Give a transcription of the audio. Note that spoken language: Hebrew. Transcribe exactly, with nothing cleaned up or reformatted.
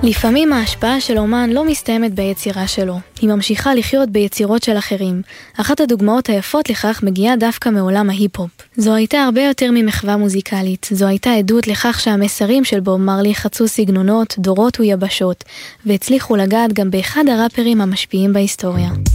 לפעמים ההשפעה של אומן לא מסתיימת ביצירה שלו, היא ממשיכה לחיות ביצירות של אחרים. אחת הדוגמאות היפות לכך מגיעה דווקא מעולם ההיפ-הופ. זו הייתה הרבה יותר ממחווה מוזיקלית, זו הייתה עדות לכך שהמסרים של בוב מרלי חצו סגנונות, דורות ויבשות, והצליחו לגעת גם באחד הראפרים המשפיעים בהיסטוריה.